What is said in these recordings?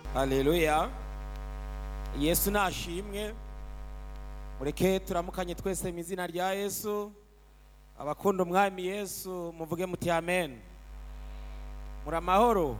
Haleluya. Yesu nashimwe. Mureke turamukanye twese mu izina rya Yesu. Abakunda umwami Yesu muvuge muti amen. Muri amahoro.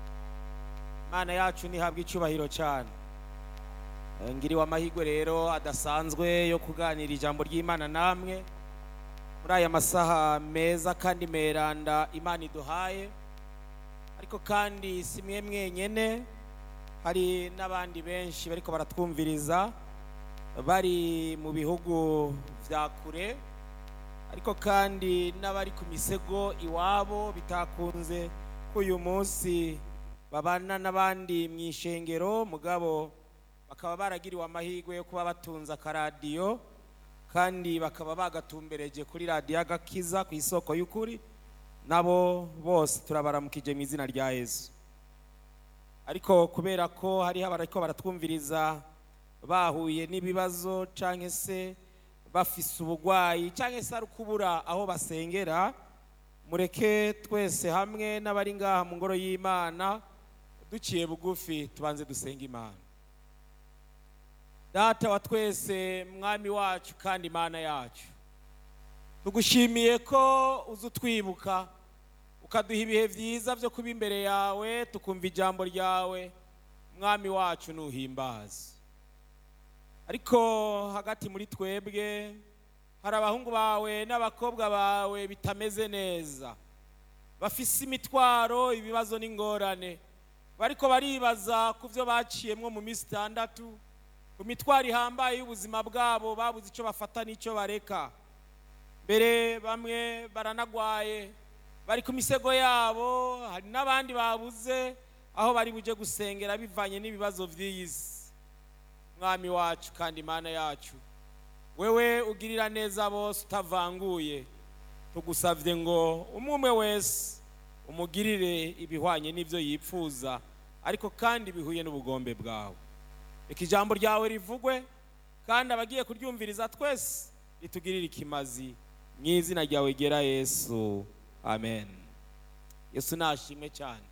Imana yacu nihabwa icyubahiro cyane. Ngiriwe amahirwe rero adasanzwe yo kuganira ijambo ry'Imana namwe muri aya masaha meza kandi meranda Imana iduhaye. Ariko kandi si mwe mwenyene, hari n'abandi benshi bariko baratwumviriza bari mu bihugu vya kure, ariko kandi n'abari ku misego iwabo bitakunze ko uyu munsi babana n'abandi mw'ishengero, mugabo bakaba baragiriwe amahirwe yo kuba batunza akaradiyo kandi bakaba bagatumbereje kuri radiyo Agakiza ku isoko y'ukuri. Nabo bose turabaramukije mu izina rya Yesu. Ariko kubera ko hariho abariko baratwumviriza bahuye n'ibibazo canke se bafise ubugwayi canke se ari kubura aho basengera, mureke twese hamwe n'abari ngaha mu ngoro y'Imana duciye bugufi tubanze dusenga Imana. Data wa twese, mwami wacu kandi Imana yacu, tugushimiye ko uzutwibuka ukaduha ibihe vyiza vyo kuba imbere yawe tukumva ijambo ryawe. Mwami wacu nuhimbaza. Ariko hagati muri twebwe hari abahungu bawe n'abakobwa bawe bitameze neza, bafise imitwaro, ibibazo n'ingorane, bariko baribaza ku vyo baciyemwo mu minsi 6, ku mitwaro ihambaye y'ubuzima bwabo, babuze ico bafata n'ico bareka. Mbere bamwe baranagwaye bari ku misego yabo, hari n'abandi babuze aho bari buje gusengera bivanye n'ibibazo vy'iyisi. Mwami wacu kandi Imana yacu, wewe ugirira neza bose utavanguye, tugusavye ngo umwe wese umugirire ibihwanye n'ivyo yipfuza, ariko kandi bihuye n'ubugombe bwawe. Reka ijambo ryawe rivugwe kandi abagiye kuryumviriza twese ritugirire ikimazi mu izina ryawe gera Yesu, amen. Yesu nashimwe cyane.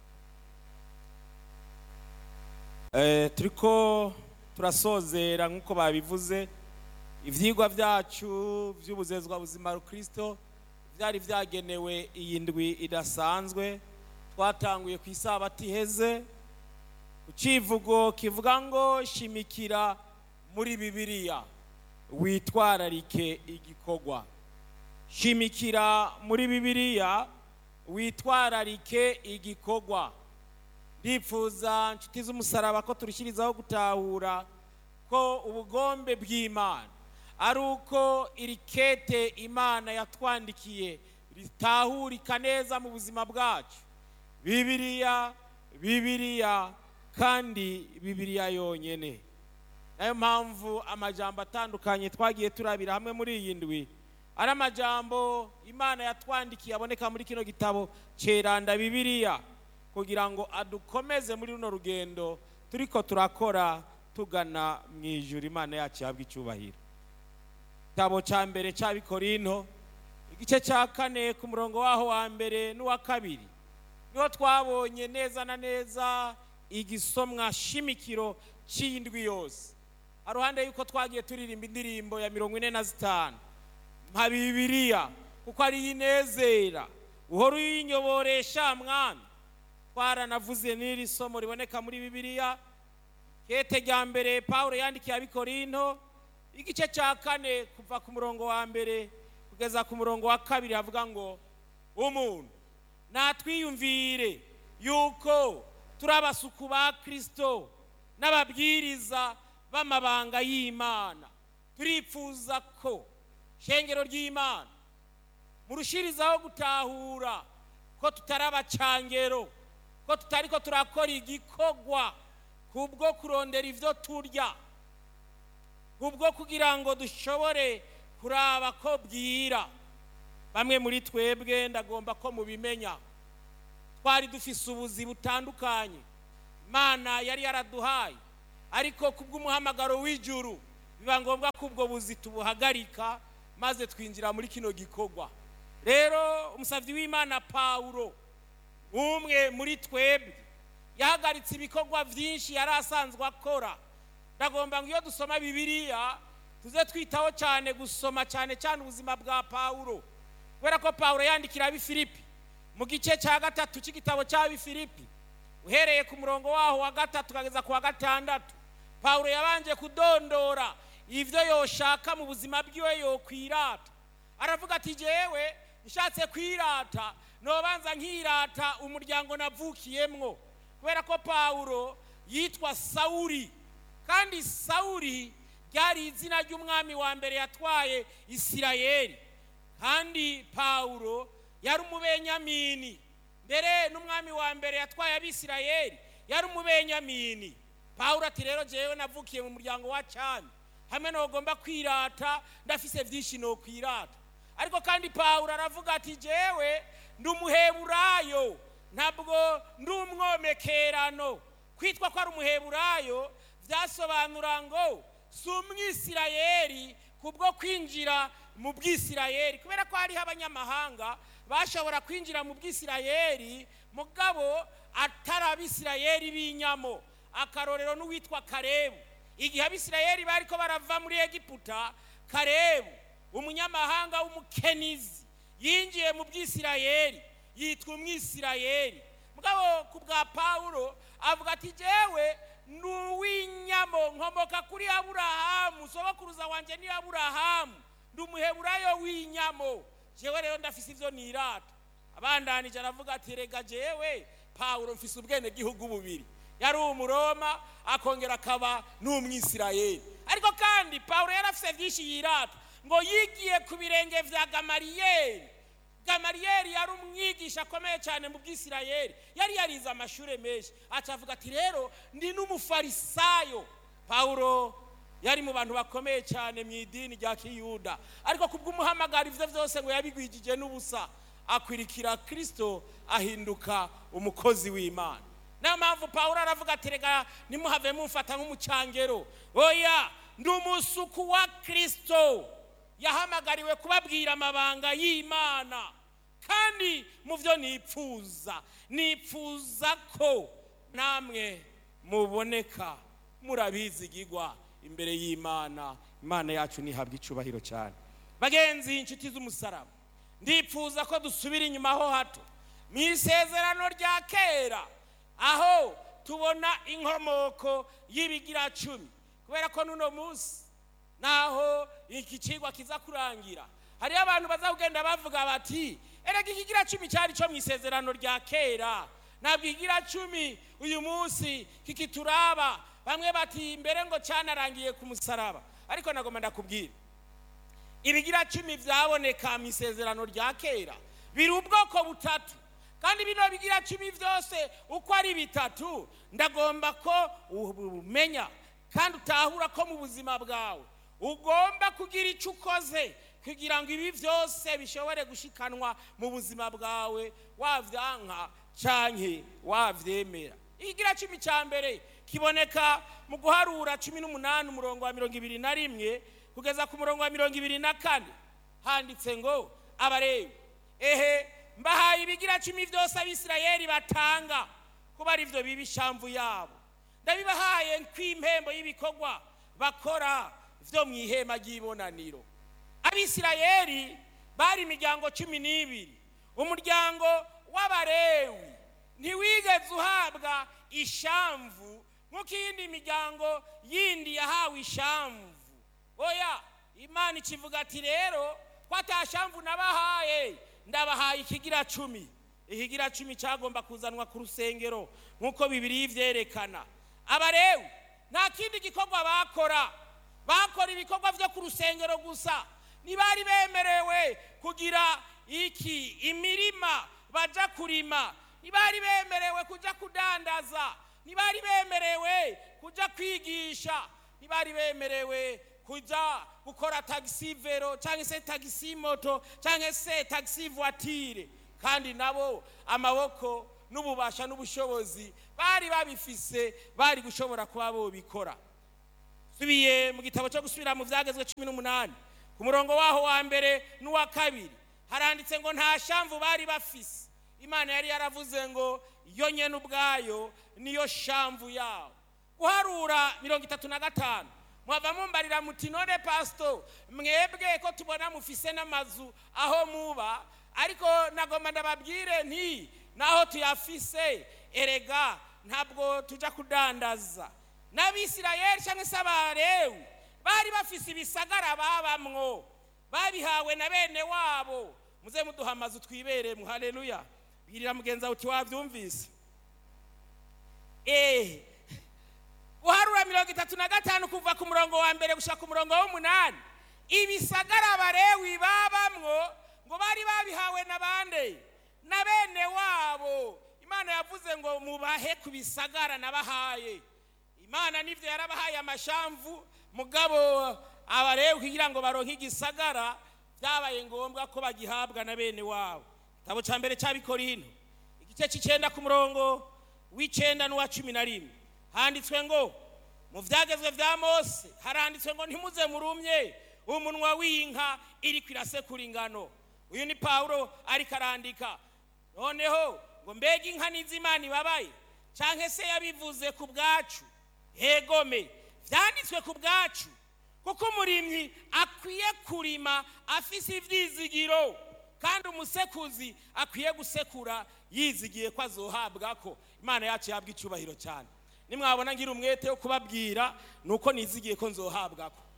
Turiko turasozera nk'uko babivuze ivyigwa vyacu vy'ubuzezwa buzima Kristo, vyari vyagenewe iyi ndwi idasanzwe. Twatanguye ku isabato iheze ku civugo kivuga ngo shimikira muri Bibiliya witwararike igikorwa. Shimikira muri Bibiliya witwararike igikorwa. Ndifuza nshuti z'umusaraba ko turishirizaho gutahura ko ubugombe bw'Imana ari uko iri kete Imana yatwandikiye ritahurika neza mu buzima bwacu. Bibiliya kandi Bibiliya yonyene. Nayo mpamvu amajambo atandukanye twagiye turabira hamwe muri iyi ndwi ari amajambo Imana yatwandikiye aboneka muri kino gitabo ceranda Bibiliya, kugira ngo adukomeze muri runo rugendo turiko turakora tugana mwijuru. Imana yacu yabwa icyubahiro. Igitabo ca mbere c'Abikorinto igice ca 4 ku murongo waho wa mbere n'uwa 2 niho twabonye neza na neza igisomwa shimikiro c'indwi yose. Aruhande yuko twagiye turirimba indirimbo ya 45 mpa Bibiliya kuko ari inezera uhora uyinyoboresha mwami. Twaranavuze n'iri somo riboneka muri Bibiliya kete rya mbere Paulo yandikiye Abikorinto igice ca 4 kuva ku murongo wa mbere kugeza ku murongo wa 2 havuga ngo umuntu natwiyumvire yuko turabasuku ba Kristo n'ababwiriza b'amabanga y'Imana. Turipfuza ko shengero ry'Imana murushirizaho gutahura ko tutarabacangero, ko tutariko turakora igikorwa kubwo kurondera ivyo turya, kubwo kugira ngo dushobore kuraba ko bwira. Bamwe muri twebwe ndagomba ko mubimenya, twari dufise ubuzi butandukanye Imana yari yaraduhaye, ariko kubw'umuhamagaro w'ijuru biba ngombwa ko ubwo buzi tubuhagarika maze twinjira muri kino gikorwa. Rero umusavyi w'Imana Paulo umwe muri twebwe yahagaritse ibikorwa byinshi yari asanzwe akora. Ndagomba ngo iyo dusoma Bibiliya tuze twitaho cyane gusoma cyane cyane ubuzima bwa Pawulo, kubera ko Pawulo yandikira ab'Ifilipi mu gice cya 3 cy'igitabo cy'ab'Ifilipi uhereye ku murongo waho wa 3 kugeza ku wa 6. Pawulo yabanje kudondora ivyo yoshaka mu buzima bwiwe yo kwirata. Aravuga ati jewe nshatse kwirata nobanza nkirata umuryango navukiyemwo, kubera ko Pawulo yitwa Sawuli, kandi Sawuli ryari izina ry'umwami wa mbere yatwaye Isirayeli, kandi Pawulo yari umubenyamini. Mbere n'umwami wa mbere yatwaye abisirayeli yari umubenyamini. Pawulo ati rero jewe navukiye mu muryango wa cyami, hamwe nogomba kwirata ndafise byinshi no kwirata. Ariko kandi Pawulo aravuga ati jewe ndi umuheburayo, ntabwo ndi umwomekerano. Kwitwa ko ari umuheburayo byasobanura ngo si umwisirayeli kubwo kwinjira mu bwisirayeli, kubera ko hariho abanyamahanga bashobora kwinjira mu bwisirayeli mugabo atari abisirayeli b'inyamo. Akarorero n'uwitwa Karebu. Igihe abisirayeli bariko barava muri Egiputa, Karebu umunyamahanga w'umukenizi yinjiye mu bwisirayeli yitwa umwisirayeli. Mugabo ku bwa Pawulo avuga ati jewe n'uwinyamo, nkomoka kuri Aburahamu, sobakuruza wanje ni Aburahamu, ndi umuheburayo w'inyamo, jewe rero ndafise ivyo nirata. Abandanije aravuga ati rega jewe Pawulo mfise ubwene gihugu bubiri, yari umuroma akongera akaba n'umwisirayeli. Ariko kandi Pawulo yarafise byinshi yirata, ngo yigiye ku birenge vya Gamaliyeli. Gamaliyeli yari umwigisha akomeye cyane mu bwisirayeli, yari yarize amashure menshi. Acavuga ati rero ndi n'umufarisayo. Pawulo yari mu bantu bakomeye cyane mu idini rya Kiyuda, ariko kubw'umuhamagara ivyo vyose ngo yabigwijije n'ubusa, akwirikira Kristo ahinduka umukozi w'Imana. Nayo mpamvu Pawulo aravuga ati rega nimuhave mumfata nk'umucangero, oya ndi umusuku wa Kristo, yahamagariwe kubabwira amabanga y'Imana. Kandi mu byo nipfuza ko namwe muboneka murabizigirwa imbere y'Imana. Imana yacu nihabwa icubahiro cyane. Bagenzi, inshuti z'umusaraba, ndipfuza ko dusubira inyuma ho hato mu isezerano rya kera, aho tubona inkomoko y'ibigira 10, kubera ko nuno munsi naho iki cigwa kiza kurangira hari abantu bazagenda bavuga bati erega ikigira 10 cyari cyo mu isezerano rya kera, nabwo ikigira 10 uyu munsi kikituraba. Bamwe bati mbere ngo cyanarangiye ku musaraba. Ariko nagomba ndakubwira ibigira 10 byaboneka mu isezerano rya kera biri ubwoko butatu, kandi bino bigira 10 byose uko ari bitatu ndagomba ko umenya kandi utahura ko mu buzima bwawe ugomba kugira icyo ukoze kugira ngo ibi byose bishobore gushikanwa mu buzima bwawe, wavyanka canke wavyemera. Ikigira 10 cya mbere kiboneka mu guharura 18 umurongo wa 21 kugeza ku murongo wa 24. Handitse ngo Abalewi mbahaye ibigira 10 byose abisirayeli batanga kuba ari byo bibishamvu yabo, ndabibahaye kw'impembo y'ibikorwa bakora vyo mu ihema ry'ibonaniro. Abisirayeli bari imiryango 12. Umuryango w'Abalewi ntiwigeze uhabwa ishamvu nk'uko iyindi miryango yindi yahawe ishamvu. Oya, Imana ikivuga ati rero ko atashamvu nabahaye, ndabahaye ikigira 10. Ikigira 10 cyagomba kuzanwa ku rusengero nk'uko Bibiliya ivyerekana. Abalewi nta kindi gikorwa bakora ibikorwa vyo ku rusengero gusa. Nibari bemerewe kugira imirima baja kurima, nibari bemerewe kuja kudandaza, nibari bemerewe kuja kwigisha, nibari bemerewe kuja gukora taxi vero cyangwa se taxi moto cyangwa se taxi voiture. Kandi nabo amaboko n'ububasha n'ubushobozi bari babifise, bari gushobora kuba bo bikora. Subiye mu gitabo cyo gusubira mu Vyagezwe 18 ku murongo waho wa mbere n'uwa kabiri haranditse ngo nta shamvu bari bafise imana yari yaravuze ngo yo nyene ubwayo niyo shamvu yawo. Guharura 35 mwava mumbarira muti none pastor mwebwe ko tubona mufise n'amazu aho muba, ariko nagomba ndababwire nti naho tuyafise erega ntabwo tuja kudandaza. N'Abisirayeli cyangwa se Abalewi bari bafise ibisagara babamwo, babihawe na bene wabo. Muze muduha amazu twiberemo. Haleluya. Birira mugenza uti wavyumvise. Guharura 35 kuva ku murongo wa mbere gushaka ku murongo wa 8, ibisagara Abalewi babamwo ngo bari babihawe na bande? Na bene wabo. Imana yavuze ngo mubahe ku bisagara nabahaye. Imana nivyo yarabahaye amashamvu, mugabo Abalewi kugira ngo baronke igisagara byabaye ngombwa ko bagihabwa na bene wabo. Igitabo ca mbere c'Abikorino igice c'9 ku murongo w'9 n'uwa 11 handitswe ngo mu vyagezwe vya Mose haranditswe ngo ntimuze murumye umunwa w'inka iri kwirasekura ingano. Uyu ni Paulo ariko arandika. Noneho ngo mbega inka n'izimana ibabaye canke se yabivuze ku bwacu? Egome vyanditswe ku bwacu, kuko umurimyi akwiye kurima afise ivyizigiro, kandi umusekuzi akwiye gusekura yizigiye ko azohabwa ko. Imana yacu yabwa icubahiro cyane. Nimwabona ngira umwete wo kubabwira nuko nizigiye ko nzohabwa ko.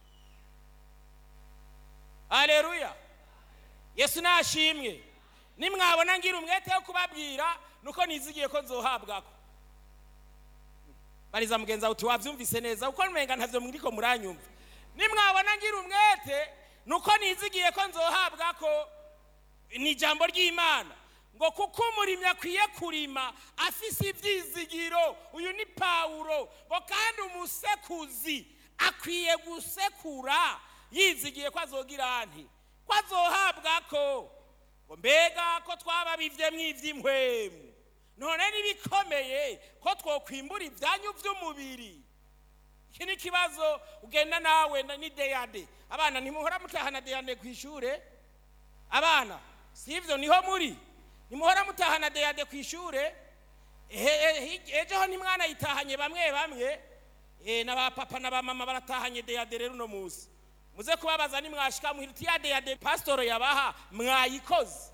Haleluya. Yesu nashimwe. Nimwabona ngira umwete wo kubabwira nuko nizigiye ko nzohabwa ko. Bariza mugenza uti wavyumvise neza uko nmenga ntavyo muriko muranyumva. Nimwabona ngira umwete nuko nizigiye ko nzohabwa ko. Ni jambo ry'Imana ngo kuko umurimyi akwiye kurima afise ivyizigiro. Uyu ni Paulo. Ngo kandi umusekuzi akwiye gusekura yizigiye ko azogira nti ko azohabwa ko. Ngo mbega ko twababivye mw'ivy'impwemu, none nibikomeye ko twokwimbura ivyanyu vy'umubiri. Iki ni kibazo ugenda nawe ni deyade. Abana ntimuhora mutahana deyade kw'ishure? Abana sivyo niho muri? Nimuhora mutahana deyade kw'ishure? Ejo ntimwana yitahanye bamwe na ba papa na ba mama baratahanye deyade rero no musi. Muze kubabaza nimwashika muhiriti ya deyade pastor yabaha mwayikoze.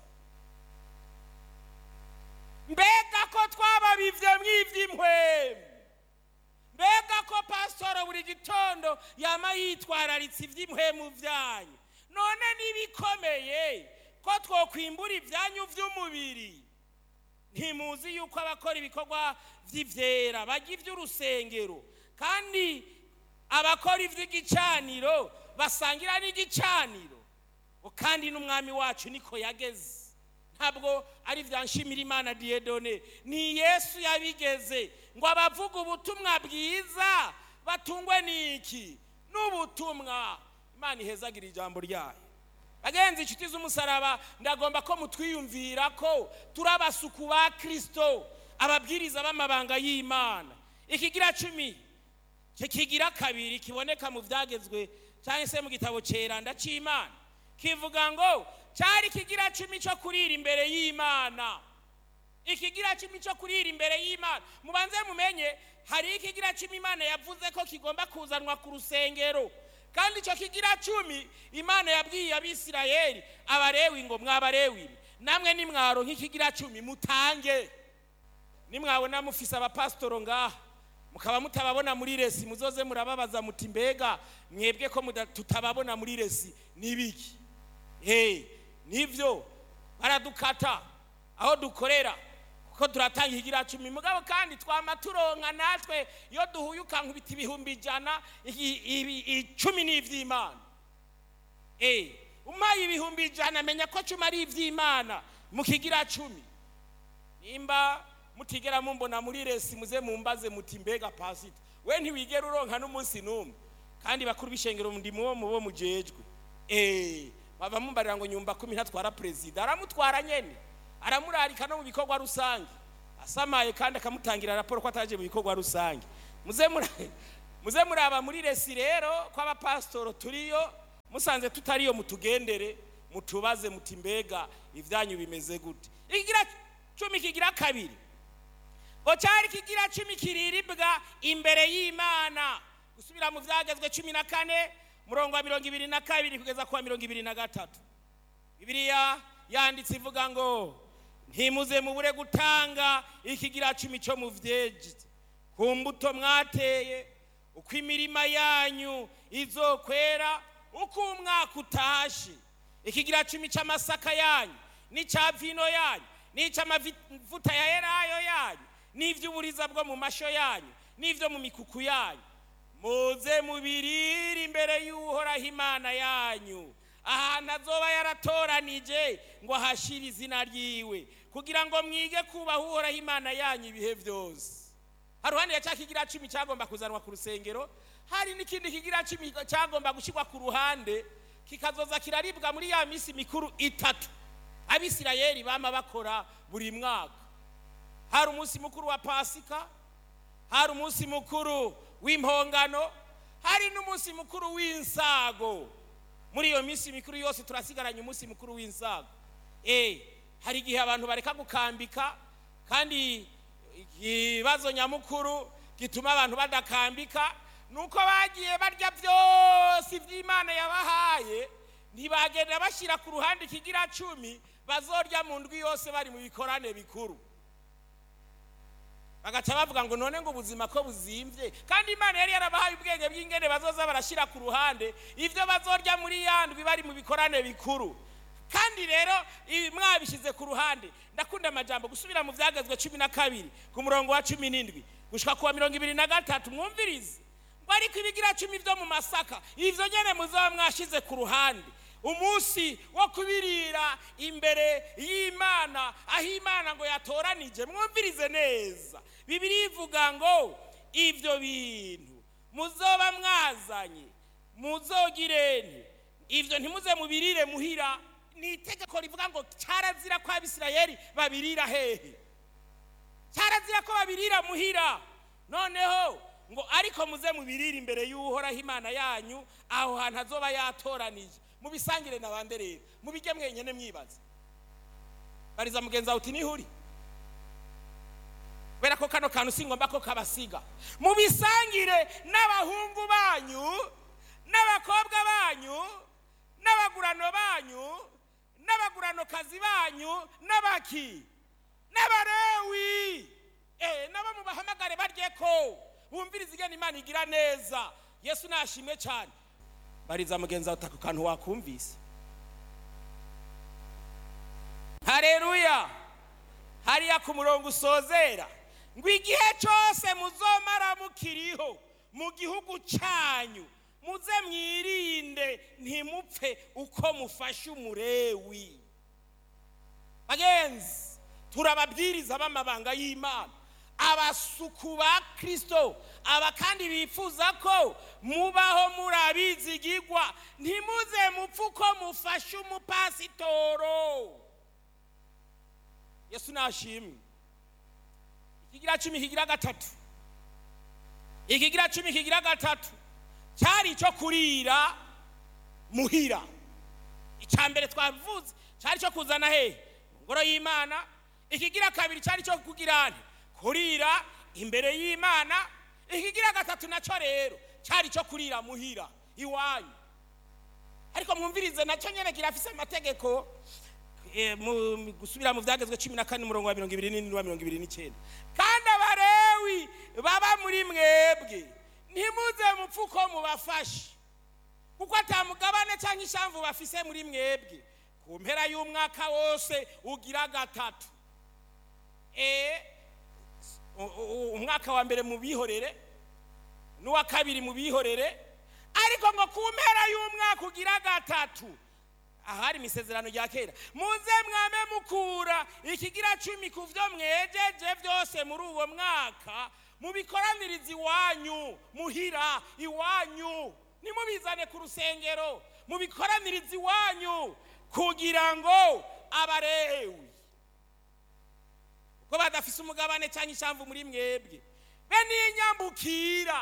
Mbega ko twababivye mw'ivy'impwemu, mbega ko pastor buri gitondo yama yitwararitse ivy'impwemu vyanyu, none nibikomeye ko twokwimbura ivyanyu vy'umubiri. Ntimuzi yuko abakora ibikorwa vy'ivyera bajya ivy'urusengero, kandi abakora ivy'igicaniro basangira n'igicaniro? Kandi n'umwami wacu niko yageze. Ntabwo ari vyanshimira Imana Diedone, ni Yesu yabigeze ngo abavuga ubutumwa bwiza batungwe niki? N'ubutumwa. Imana ihezagira ijambo ryayo. Bagenzi inshuti z'umusaraba, ndagomba ko mutwiyumvira ko turabasuku ba Kristo, ababwiriza b'amabanga y'Imana. Ikigira 10 kigira 2 kiboneka mu vyagezwe cyangwa se mu gitabo ceranda c'Imana, kivuga ngo cyari kigira 10 cyo kurira imbere y'Imana. Ikigira 10 cyo kurira imbere y'Imana, mubanze mumenye hari ikigira 10 Imana yavuze ko kigomba kuzanwa ku rusengero, kandi cyo kigira 10 Imana yabwiye Abisirayeli Abalewi ngo mw'Abalewi namwe nimwaro nk'ikigira 10 mutange. Nimwabona mufise abapastoro ngaha mukaba mutababona muri resi, muzoze murababaza muti mbega mwebwe ko tutababona muri resi nibiki? Nivyo baradukata aho dukorera kuko turatanga ikigira 10, mugabo kandi twamaturonka natwe iyo duhuyuka nkubita 100 10 n'ivy'Imana. Umaye 100 menya ko 10 ari ivy'Imana mu kigira 10. Nimba mutigera mumbona muri resi muze mumbaze muti mbega pastor we ntiwigera uronka n'umunsi numwe, kandi bakuru bishengero ndimo bo mujejwe. Bava mumbarira ngo nyumba 10 ntatwara president, aramutwara nyene aramurarika no mu bikorwa rusange, asamaye kandi akamutangira raporo ko ataje mu bikorwa rusange. Muze muraba muri resi rero kwa abapastoro turiyo, musanze tutariyo mutugendere mutubaze muti mbega ivyanyu bimeze gute. cumi kigira kabiri ngo cyari kigira cumi kiriribwa imbere y'Imana. Gusubira mu Vyagezwe 14 murongo wa 22 kugeza kwa 23. Bibiliya yanditse ivuga ngo ntimuze mubure gutanga ikigira cumi cyo mu vyeje ku mbuto mwateye, uko imirima yanyu izokwera, uko umwaka utashe. Ikigira cumi cy'amasaka yanyu n'icya vino yanyu n'icy'amavuta ya elayo yanyu n'ivy'uburiza bwo mu masho yanyu n'ivyo mu mikuku yanyu, muze mubirire imbere y'Uhoraho Imana yanyu ahantu azoba yaratoranije ngo ahashire izina ryiwe, kugira ngo mwige kubaha Uhoraho Imana yanyu ibihe vyose. Haruhande ya kigira cumi cyagomba kuzanwa ku rusengero, hari n'ikindi kigira cumi cyagomba gushirwa ku ruhande kikazoza kiraribwa muri ya misi mikuru itatu Abisirayeli bama bakora buri mwaka. Hari umunsi mukuru wa Pasika, hari umunsi mukuru w'impongano, hari n'umunsi mukuru w'insago. Muri iyo misi mikuru yose turasigaranye umunsi mukuru w'insago. Hari igihe abantu bareka gukambika, kandi ikibazo nyamukuru gituma abantu badakambika nuko bagiye barya byose iby'Imana yabahaye, ntibagenda bashira ku ruhande ikigira cumi bazorya mu ndwi yose bari mu bikorane bikuru. Bagaca bavuga ngo none ngo ubuzima ko buzimvye, kandi Imana yari yarabahaye ubwenge bw'ingene bazoza barashira ku ruhande ivyo bazorya muri yandwi bari mu bikorane bikuru. Kandi rero mwabishize ku ruhande. Ndakunda amajambo gusubira mu Vyagezwe 12 ku murongo wa 17 gushika ku wa 23. Mwumvirize ngo ariko ibigira cumi vyo mu masaka ivyo nyene muzoba mwashize ku ruhande umunsi wo kubirira imbere y'Imana aho Imana ngo yatoranije. Mwumvirize neza, Bibiliya ivuga ngo ivyo bintu muzoba mwazanye muzogirene, ivyo ntimuze mubirire muhira. Ni itegeko rivuga ngo cyarazira ko Abisirayeli babirira hehe? Cyarazira ko babirira muhira. Noneho ngo ariko muze mubirire imbere y'Uhoraho Imana yanyu aho hantu azoba yatoranije, mubisangire nabande rero, mubige mwenyene mwibaza. Bariza mugenza uti nihuri bera ko kano kantu singomba ko kabasiga. Mubisangire n'abahungu banyu n'abakobwa banyu n'abagurano banyu n'abaguranokazi banyu n'abaki n'abarewi, nabo mubahamagare barye ko bumviriza igena Imana igira neza. Yesu nashimwe cyane. Bariza mugenza utako kantu wakumvise. Haleluya. Hariya ku murongo usozera ngo igihe cyose muzomara mukiriho mu gihugu cyanyu muze mwirinde ntimupfe uko mufashe umurewi. Bagenzi, turababwiriza b'amabanga y'Imana, abasuku ba Kristo, aba kandi bifuza ko mubaho murabizigirwa, ntimuze mupfe uko mufashe umupasitoro. Yesu nashimwe. Ikigira cumi kigira gatatu, ikigira cumi kigira gatatu cyari cyo kurira muhira. Icyambere twavuze cyari cyo kuzana ngoro y'Imana. Ikigira kabiri cyari cyo kugirana kurira imbere y'Imana. Ikigira gatatu nacyo rero cyari cyo kurira muhira iwanyu. Ariko mwumvirize nacyo nyene kirafise amategeko. Gusubira mu Vyagezwe 14 murongo wa 22 wa 29. Kandi abarewi baba muri mwebwe ntimuze mupfuko mubafashe, kuko atamugabane cyangwa ishamvu bafise muri mwebwe ku mpera y'umwaka wose ugira gatatu. Umwaka wa mbere mu bihorere n'uwa kabiri mu bihorere, ariko ngo ku mpera y'umwaka ugira gatatu ahari misezerano rya kera muze mwame mukura ikigira cumi ku vyo mwejeje byose muri uwo mwaka, mubikoraniriza iwanyu muhira iwanyu, nimubizane ku rusengero mubikoraniriza iwanyu, kugira ngo abarewi ko badafise umugabane cyangwa ishamvu muri mwebwe be n'inyambukira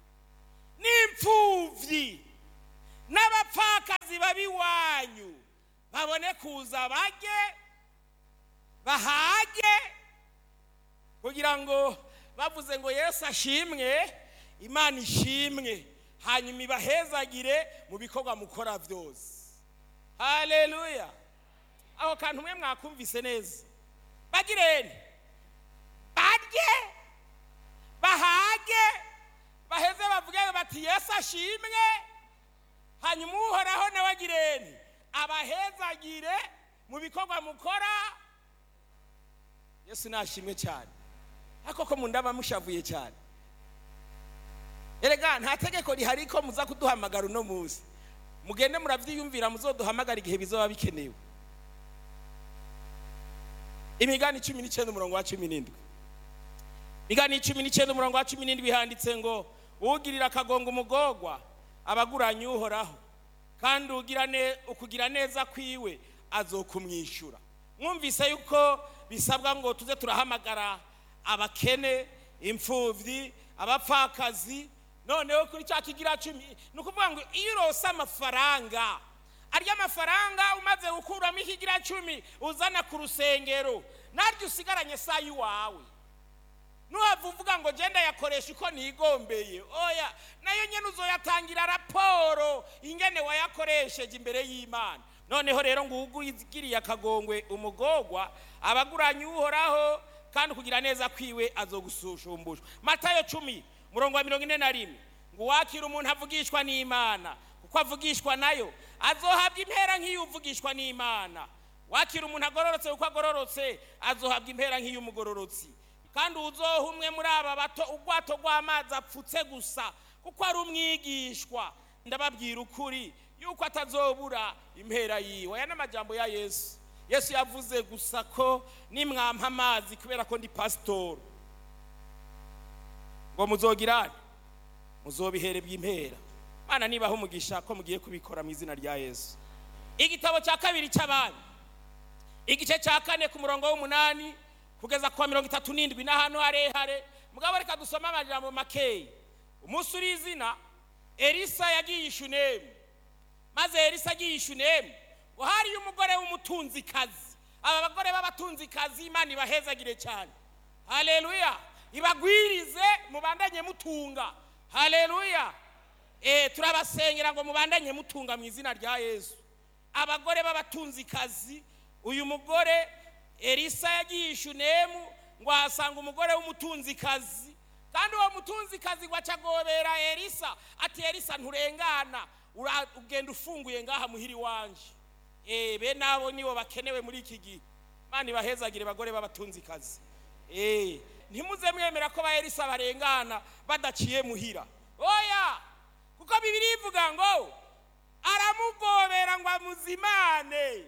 n'imfuvyi n'abapfakazi babi wanyu babone kuza barye bahage kugira ngo bavuze ngo Yesu ashimwe, Imana ishimwe, hanyuma ibahezagire mu bikorwa mukora byose. Haleluya. Aho kantu mwe mwakumvise neza. Bagirene barye bahage baheze bavuge bati Yesu ashimwe, hanyuma uhoraho n'abagirene abahezagire mu bikorwa mukora. Yesu nashimwe cyane. Ariko ko mundaba mushavuye cyane. Erega nta tegeko rihari ko muza kuduhamagara uno munsi. Mugende muravyiyumvira muzoduhamagara igihe bizoba bikenewe. Imigani 19:17. Imigani 19:17 handitse ngo ugirira akagongo umugogwa abaguranye uhoraho, kandi ukugira neza kwiwe azokumwishura. Mwumvise yuko bisabwa ngo tuze turahamagara abakene, imfuvyi, abapfakazi. Noneho kuri cya kigira 10 nukuvuga ngo iyo urose amafaranga, arya amafaranga umaze gukuramo ikigira 10 uzana ku rusengero, naryo usigaranye sayi wawe. Nuwavuga ngo genda yakoresha uko nigombeye, oya nayo nyene uzoyatangira raporo ingene wayakoresheje imbere y'Imana. Noneho rero ngo ugiriye akagongwe umugogwa abaguranye uhoraho, kandi kugira neza kwiwe azogusushumbusha. Matayo 10:41 ngo wakira umuntu avugishwa n'Imana kuko avugishwa nayo azohabwa impera nk'iyuvugishwa n'Imana. Wakira umuntu agororotse kuko agororotse azohabwa impera nk'iyumugororotsi. Kandi uzohumwe muri aba bato ugwato rw'amazi apfutse gusa kuko ari umwigishwa. Ndababwira ukuri yuko atazobura impera yiwe. Aya n'amajambo ya Yesu. Yesu yavuze gusa ko nimwampa amazi kubera ko ndi pastor ngo muzogirane muzobihere bw'impera. Mana nibaho umugisha ko mugiye kubikora mu izina rya Yesu. Igitabo cya kabiri cy'Abami igice cya 4 ku murongo w'8 kugeza kwa 37 n'ahantu harehare. Mugabo reka dusoma amajambo makeyi. Umunsi uri izina Elisa yagiye Shunemu, maze Elisa agiye Shunemu ngo hari umugore w'umutunzikazi. Aba bagore b'abatunzikazi Imana ibahezagire cyane. Haleluya. Ibagwirize mubandanye mutunga. Haleluya. Turabasengera ngo mubandanye mutunga mu izina rya Yesu. Abagore b'abatunzikazi, uyu mugore Elisa yagiye Shunemu ngo asanga umugore w'umutunzikazi, kandi uwo mutunzikazi gwacagobera Elisa ati Elisa nturengana, ugenda ufunguye ngaha muhiri wanje. Be nabo nibo bakenewe muri iki gihe. Imana ibahezagire bagore b'abatunzikazi. Ntimuze mwemera ko ba Elisa barengana badaciye muhira. Oya, kuko Bibiliya ivuga ngo aramugobera ngo amuzimane.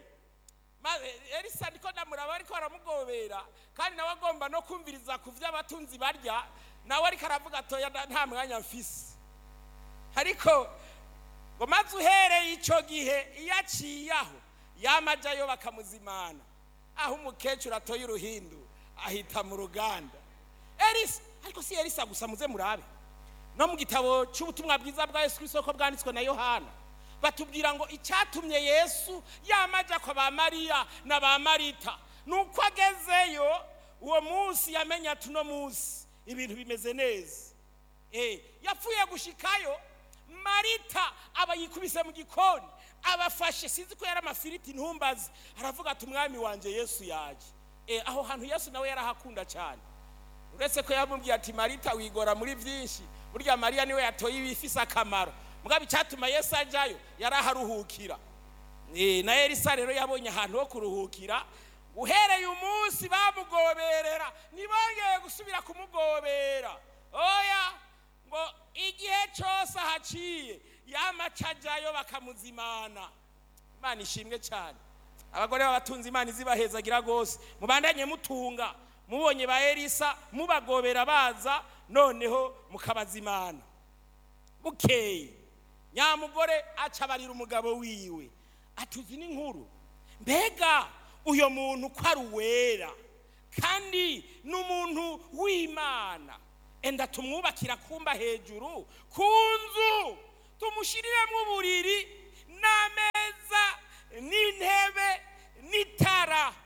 Elisa ndiko ndamuraba ariko aramugobera, kandi nawe agomba no kumviriza kuvya abatunzi barya. Nawe ariko aravuga atoya nta mwanya mfise. Ariko ngo maze uhereye ico gihe iyaciyaho yamajayo bakamuzimana. Aho umukecuru atoye uruhindu ahita mu ruganda. Elisa, ariko si Elisa gusa, muze murabe no mu gitabo cy'ubutumwa bwiza bwa Yesu Kristo ko bwanditswe na Yohana batubwira ngo icyatumye Yesu yamaja kwa ba Mariya na ba Marita nuko agezeyo uwo munsi yamenya tuno munsi ibintu bimeze neza. Yapfuye gushikayo, Marita aba yikubise mu gikoni abafashe, sinzi ko yari amafiriti ntumbazi, aravuga ati umwami wanje Yesu yaje. Aho hantu Yesu nawe yarahakunda cyane. Uretse ko yamubwiye ati Marita wigora muri byinshi, burya Mariya niwe yatoye ibifise akamaro. Mugabo icyatuma Yesu ajayo yaraharuhukira. Na Elisa rero yabonye ahantu ho kuruhukira. Uhereye umunsi bamugoberera nibongeye gusubira kumugobera. Oya, ngo igihe cyose haciye yamacajayo bakamuzimana. Imana ishimwe cyane. Abagore b'abatunzi Imana izibahezagira gose. Mubandanye mutunga. Mubonye ba Elisa mubagobera baza, noneho mukabazimana. Bukeye nyamugore acabarira umugabo wiwe atuzi n'inkuru, mbega uyo muntu ko ari uwera kandi n'umuntu w'Imana, enda tumwubakira kumba hejuru ku nzu, tumushiriremo uburiri n'ameza n'intebe n'itara,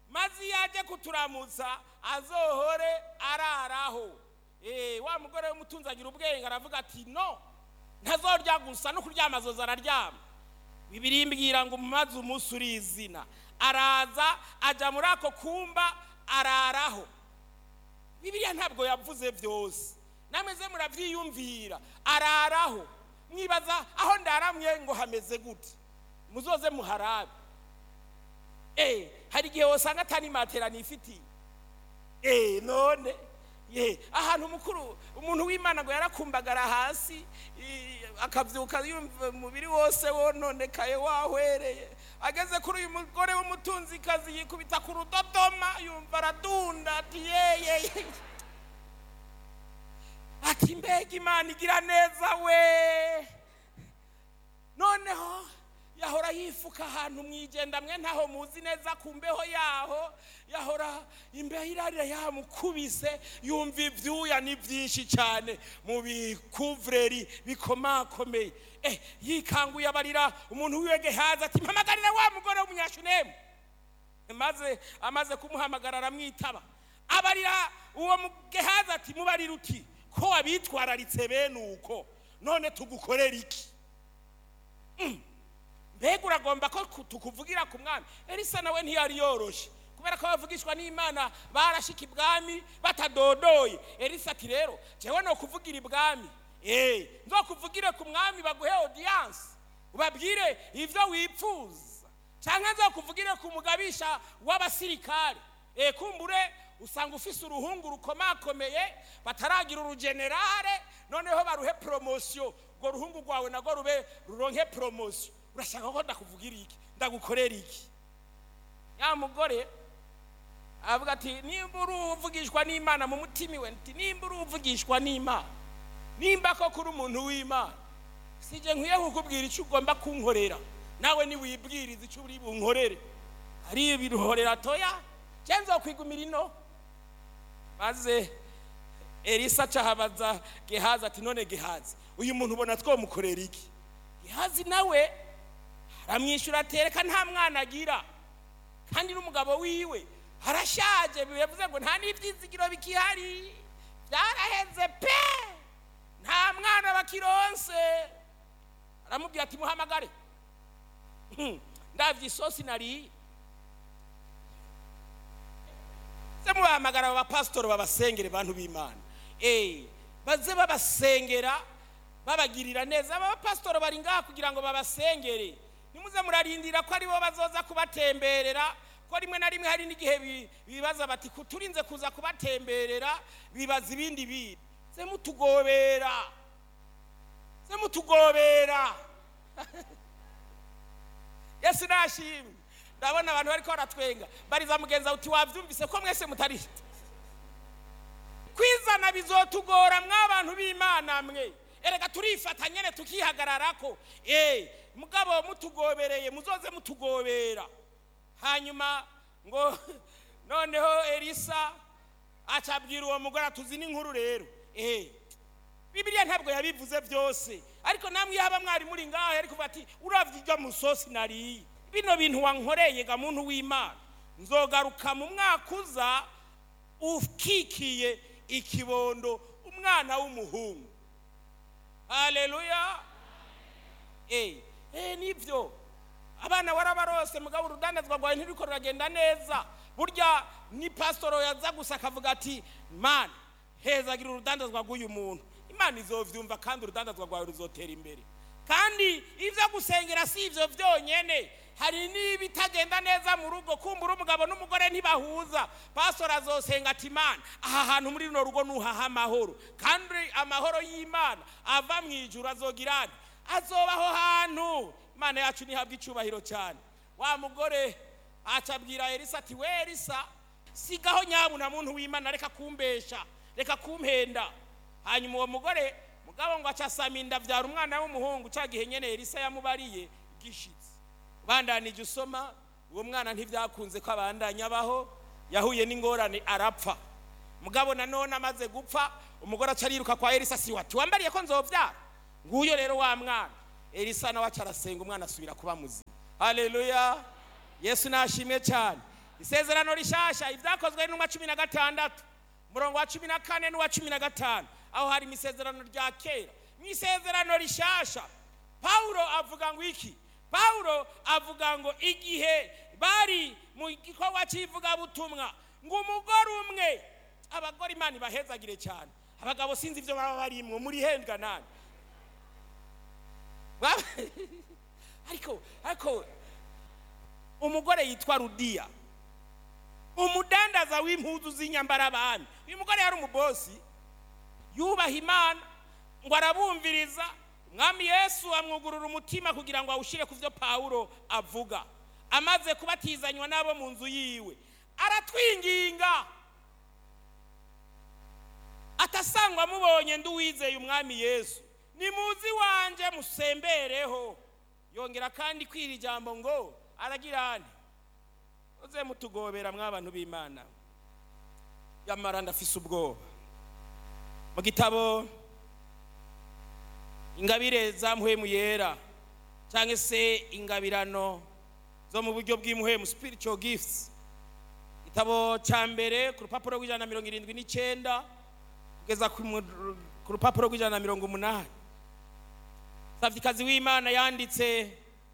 maze yaje kuturamutsa azohore araraho. Wa mugore w'umutunzi agira ubwenge aravuga ati no, ntazorya gusa no kuryama azoza araryama. Bibiliya imbwira ngo maze umunsi urizina araza aja muri ako kumba araraho. Bibiliya ntabwo yavuze byose, nameze muravyiyumvira. Araraho, mwibaza aho ndaramye ngo hameze gute? Muzoze muharabe. Hari igihe wosanga atari matera nifitiye. None ahantu mukuru umuntu w'Imana ngo yarakumbagara hasi akavyuka yumva umubiri wose wononekaye wahwereye. Ageze kuri uyu mugore w'umutunzi kazi yikubita ku rudodoma yumva aradunda ati yeye ati mbega Imana igira neza we. Noneho yahora yifuka ahantu mwijenda mwe ntaho muzi neza kumbeho yaho, yahora imbeho irarira yamukubise yumva ivyuya ni byinshi cyane mu bikuvreri bikomakomeye. Yikanguye abarira umuntu wiwe Gehazi ati mpamagarira wa mugore w'umunyashunemu. Amaze kumuhamagara aramwitaba, abarira uwo Gehazi ati mubarira uti ko wabitwararitse bene uko, none tugukorera iki? Mbega uragomba ko tukuvugira ku mwami? Elisa nawe ntiyari yoroshe kubera ko bavugishwa n'Imana barashika ibwami batadodoye. Elisa ati rero jewe no kuvugira ibwami, nzokuvugire ku mwami baguhe audience ubabwire ivyo wipfuza, canke nzokuvugire ku mugabisha w'abasirikare. Kumbure usanga ufise uruhungu rukomakomeye bataragira urugenerale, noneho baruhe promotion, ngo ruhungu rwawe nago rube ruronke promotion. Urashaka ko ndakuvugira iki? Ndagukorera iki? Ya mugore avuga ati nimba uruvugishwa n'Imana mu mutimi we, nti nimba uruvugishwa n'Imana, nimba ko kuri umuntu w'Imana, sije nkwiye kukubwira icyo ugomba kunkorera, nawe ni wibwiriza icyo uri bunkorere. Ari ibiruhorera toya cenzo kwigumira ino. Maze Elisa cahabaza Gehazi ati none Gehazi, uyu muntu ubona twomukorera iki? Gehazi nawe aramwishyura atereka nta mwana agira, kandi n'umugabo wiwe harashaje, bivuze ngo nta n'ibyizigiro bikihari, byaraheze pe, nta mwana bakironse. Aramubwira ati muhamagare. Ndavye isosi nari se muhamagara aba pastor babasengere bantu b'Imana. Baze babasengera babagirira neza. Aba pastor bari ngaha kugira ngo babasengere, nimuze murarindira ko ari bo bazoza kubatemberera, ko rimwe na rimwe hari n'igihe bibaza bati kuturinze kuza kubatemberera bibaza ibindi bintu. Se mutugobera Yesu nashimwe. Ndabona abantu bariko baratwenga, bariza mugenza uti wavyumvise ko mwese mutari kwizana bizotugora mw'abantu b'Imana mwe. Erega turifata nyene tukihagararako. Mugabo mutugobereye muzoze mutugobera. Hanyuma ngo noneho Elisa acabwira uwo mugore atuzi n'inkuru rero. Bibiliya ntabwo yabivuze byose, ariko namwe yaba mwari muri ngaho ariko bati uravyiga musosi nari bino bintu wankoreye ga muntu w'Imana, nzogaruka mu mwaka uza ukikiye ikibondo umwana w'umuhungu. Haleluya. Nivyo abana warabarose mugabo urudandazwa rwawe ntiriko ruragenda neza. Burya ni pastor yaza gusa akavuga ati Imana hezagira urudandazwa rw'uyu muntu, Imana izovyumva kandi urudandazwa rwawe ruzotera imbere. Kandi ivyo gusengera si ivyo vyonyene, hari n'ibitagenda neza mu rugo, kumbura umugabo n'umugore ntibahuza. Pastor azosenga ati Imana aha hantu muri no rugo nuhaha amahoro, kandi amahoro y'Imana ava mwijuru azogirana azobaho hantu. Imana yacu nihabwa icubahiro cyane. Wa mugore acabwira Elisa ati we Elisa, sigaho nyabuna muntu w'Imana, reka kumbesha, reka kumpenda. Hanyuma uwo mugore mugabo ngo acasaminda vyara umwana w'umuhungu, cagihe nyene Elisa yamubariye gishitsi. Bandanije usoma uwo mwana ntivyakunze ko abandanya baho, yahuye n'ingorane arapfa. Mugabo nanone amaze gupfa umugore acariruka kwa Elisa, si wati wambariye ko nzovyara? Nguyo rero wa mwana. Elisa nawe acarasenga umwana asubira kuba muzima. Haleluya. Yesu nashimye cyane. isezerano rishasha ibyakozwe n'umwa 16 umurongo wa 14 n'uwa 15 aho hari isezerano rya kera. Isezerano rishasha Paulo avuga ngo iki? Paulo avuga ngo igihe bari mu gikorwa cy'ivuga butumwa ngo umugore umwe, abagore Imana ibahezagire cyane, abagabo sinzi ivyo baba barimwo muri hendwa nani ariko umugore yitwa Rudiya, umudandaza w'impuzu z'inyambara abami. Uyu mugore yari umubosi yubaha Imana, ngo arabumviriza. Umwami Yesu amwugurura umutima kugira ngo awushire ku byo Paulo avuga. Amaze kubatizanywa nabo mu nzu yiwe, aratwinginga atasangwa mubonye nduwizeye umwami Yesu, nimuzi wanje musembereho. Yongera kandi kwira ijambo ngo aragirane uze mutugobera mw'abantu b'Imana, yamara ndafise ubwoba. Mu gitabo ingabire za muhemu yera cyangwa se ingabirano zo mu buryo bw'imuhemu, spiritual gifts, igitabo cya mbere ku rupapuro rw'179 kugeza ku rupapuro rw'180, Savikazi w'Imana yanditse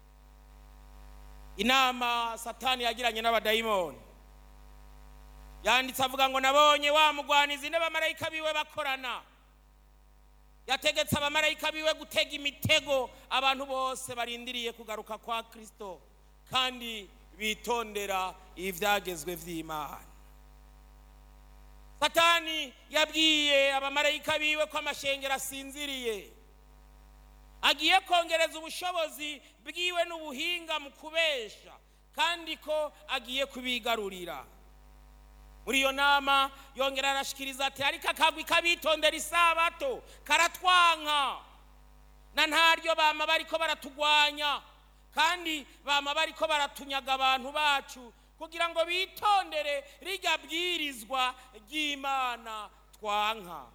inama Satani yagiranye n'abadayimoni. Yanditse avuga ngo nabonye wa mugwanizi n'abamarayika biwe bakorana, yategetse abamarayika biwe gutega imitego abantu bose barindiriye kugaruka kwa Kristo kandi bitondera ivyagezwe vy'Imana. Satani yabwiye abamarayika biwe ko amashengero asinziriye, agiye kongereza ubushobozi bwiwe n'ubuhinga mu kubesha kandi ko agiye kubigarurira. Muri iyo nama yongera arashikiriza ati ariko akagwi kabitondera isabato karatwanka, na ntaryo bama bariko baratugwanya kandi bama bariko baratunyaga abantu bacu kugira ngo bitondere rijya bwirizwa ry'Imana twanka.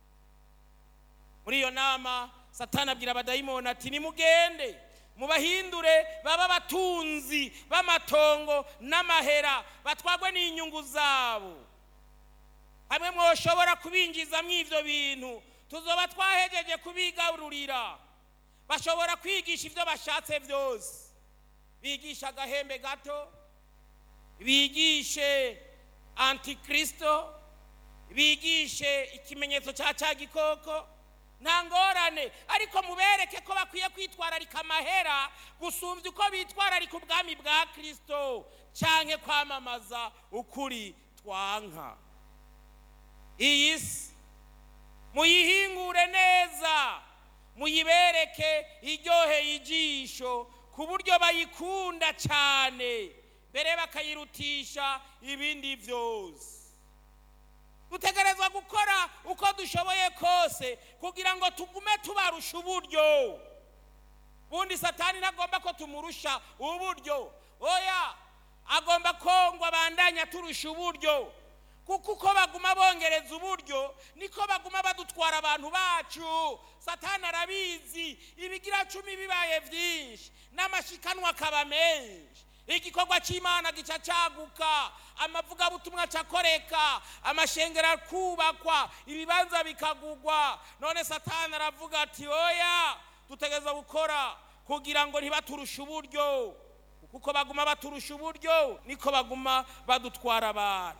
Muri iyo nama Satani abwira abadayimoni ati nimugende mubahindure baba batunzi b'amatongo n'amahera, batwagwe n'inyungu zabo. Hamwe mwoshobora kubinjiza mw'ivyo bintu tuzoba twahejeje kubigarurira. Bashobora kwigisha ivyo bashatse vyose, bigisha agahembe gato, bigishe antikristo, bigishe ikimenyetso cya gikoko, nta ngorane, ariko mubereke ko bakwiye kwitwararika amahera gusumvya uko bitwararika ubwami bwa Kristo canke kwamamaza ukuri twanka. Iyi si muyihingure neza, muyibereke iryoheye ijisho ku buryo bayikunda cyane, mbere bakayirutisha ibindi vyose. Dutegerezwa gukora uko dushoboye kose kugira ngo tugume tubarusha uburyo. Bundi Satani nagomba ko tumurusha uburyo, oya, agomba ko ngo abandanya turusha uburyo, kuko uko baguma bongereza uburyo niko baguma badutwara abantu bacu. Satani arabizi, ibigira 10 bibaye vyinshi n'amashikanwa akaba menshi, igikorwa cy'Imana gica cyaguka, amavuga butumwa cyakoreka, amashengera kubakwa, ibibanza bikagugwa. None Satani aravuga ati oya, tutegeza gukora kugira ngo ntibaturusha uburyo, kuko baguma baturusha uburyo niko baguma badutwara abantu.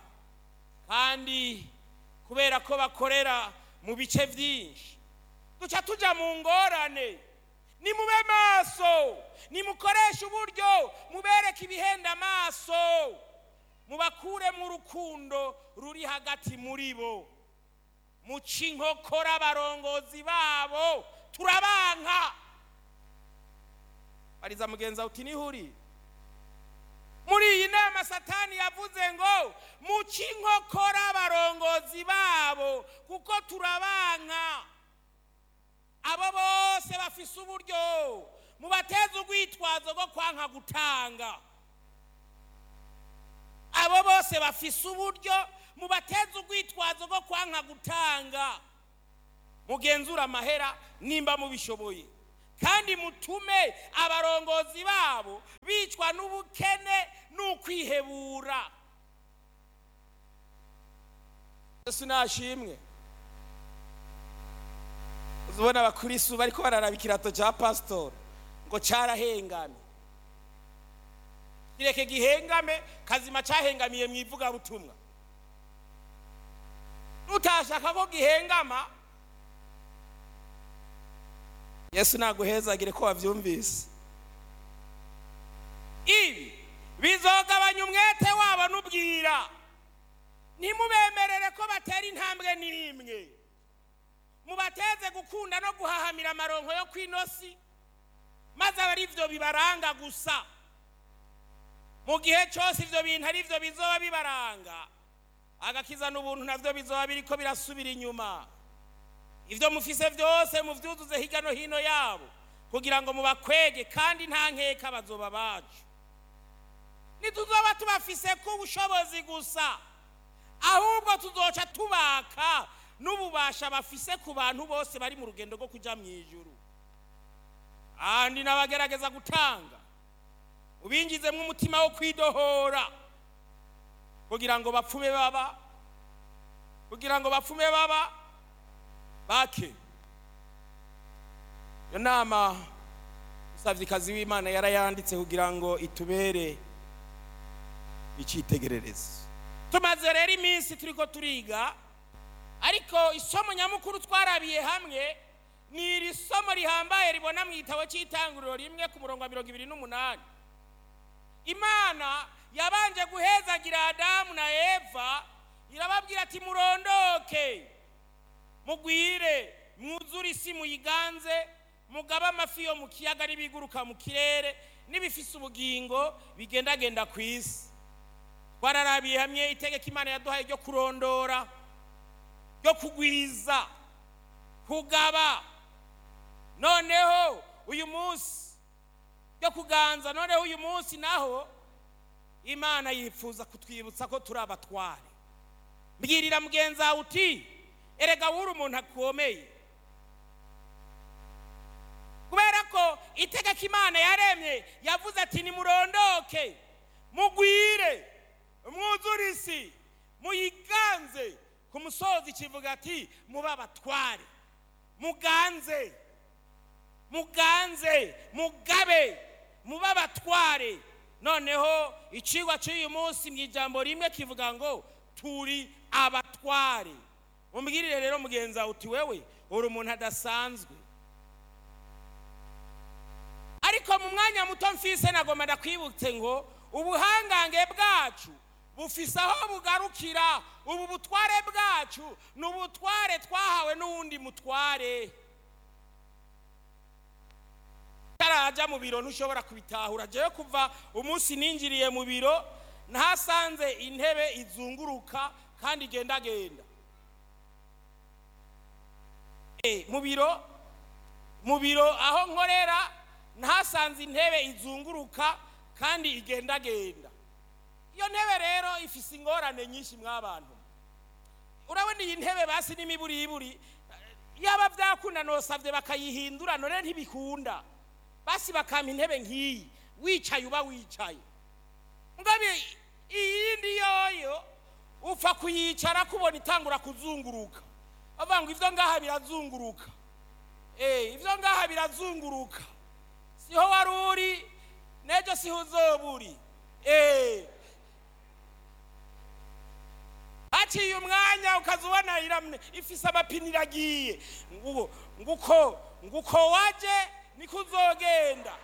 Kandi kubera ko bakorera mu bice byinshi duca tuja mu ngorane. Nimube maso, nimukoresha uburyo, mubereke ibihenda amaso, mubakure mu rukundo ruri hagati muri bo, muca inkokora abarongozi babo, turabanka. Bariza mugenza uti nihuri. Muri iyi nama Satani yavuze ngo muca inkokora abarongozi babo kuko turabanka. Abo bose bafise uburyo mubateza urwitwazo rwo kwanka gutanga. Abo bose bafise uburyo mubateza urwitwazo rwo kwanka gutanga. Mugenzura amahera nimba mubishoboye, kandi mutume abarongozi babo bicwa n'ubukene n'ukwihebura. Yesu nashimwe. Uzubona abakristo bariko bararaba ikirato cya pastor ngo carahengame. Kireke gihengame, kazima cyahengamiye mu ivuga butumwa. Utashaka ko gihengama, Yesu naguhezagire ko wavyumvise. Ibi bizogabanya umwete wabo n'ubwira. Ntimubemerere ko batera intambwe n'imwe. Mubateze gukunda no guhahamira amaronko yo kwinosi, maze abari ivyo bibaranga gusa. Mu gihe cyose ivyo bintu ari ivyo bizoba bibaranga, agakiza n'ubuntu navyo bizoba biriko birasubira inyuma. Ivyo mufise vyose muvyuzuze hirya no hino yabo kugira ngo mubakwege, kandi nta nkeka bazoba bacu. Nituzoba tubafise ku bushobozi gusa, ahubwo tuzoca tubaka n'ububasha bafise ku bantu bose bari mu rugendo rwo kuja mu ijuru. Andi nabagerageza gutanga ubingizemwe umutima wo kwidohora kugira ngo bapfume baba bake. Yo nama usavikazi w'Imana yarayanditse kugira ngo itubere icitegererezo. Tumaze rero iminsi turiko turiga, ariko isomo nyamukuru twarabiye hamwe ni iri somo rihambaye ribona mu gitabo cy'Itanguriro 1 ku murongo wa 28. Imana yabanje guhezagira Adamu na Eva, irababwira ati murondoke, mugwire, mwuzure isi muyiganze, mugaba amafi yo mu kiyaga n'ibiguruka mu kirere n'ibifise ubugingo bigendagenda ku isi. Twararabiye hamwe itegeko Imana yaduhaye ryo kurondora, ryo kugwiza, kugaba. Noneho uyu munsi ryo kuganza, noneho uyu munsi naho Imana yifuza kutwibutsa ko turi abatware. Mbwirira mugenza uti erega wuri umuntu akomeye, kubera ko itegeko Imana yaremye yavuze ati nimurondoke, mugwire, mwuzure isi, muyiganze. Ku musozi kivuga ati muba abatware, muganze, mugabe, muba abatware. Noneho icigwa cy'uyu munsi mu ijambo rimwe kivuga ngo turi abatware. Umbwirire rero mugenza uti wewe uri umuntu adasanzwe. Ariko mu mwanya muto mfise nagomba ndakwibutse ngo ubuhangange bwacu bufise aho bugarukira. Ubu butware bwacu n'ubutware twahawe n'uwundi mutware. Taraja mu biro ntushobora kubitahura. Jewe kuva umunsi ninjiriye mu biro ntasanze intebe izunguruka kandi igendagenda. Mu biro aho nkorera ntasanze intebe izunguruka kandi igendagenda. Iyo ntebe rero ifise ingorane nyinshi mw'abantu. Urabona iyi ntebe basi n'imiburiburi, yaba byakunda nosavye bakayihindura, none ntibikunda. Basi bakampa intebe nk'iyi, wicaye uba wicaye. Ngabe iyindi yoyo upfa kuyicara kubona itangura kuzunguruka. Avanga ivyo ngaha birazunguruka. Ivyo ngaha birazunguruka. Siho waruri, nejo siho uzoburi. Haciye umwanya ukazubona iramne ifise amapine iragiye. Nguko waje niko uzogenda.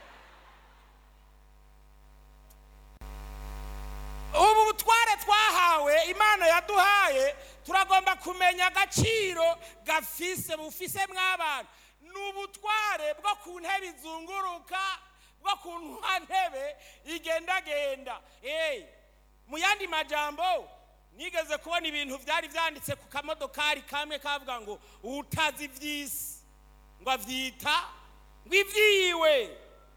Ubu butware twahawe Imana yaduhaye turagomba kumenya agaciro gafise bufise mw'abantu. N'ubutware bwo ku ntebe izunguruka, bwo ku ntebe igendagenda. Mu yandi majambo nigeze kubona ibintu byari byanditse ku kamodokari kamwe kavuga ngo utazi ivy'isi ngo avyita ngo ivyiwe.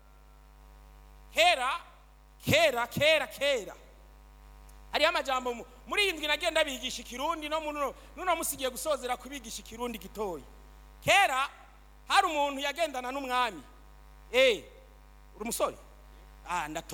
Kera hari amajambo muri indwi nagenda bigisha ikirundi, no nuno musigiye gusozera kubigisha ikirundi gitoyi. Kera hari umuntu yagendana n'umwami. Uri umusore?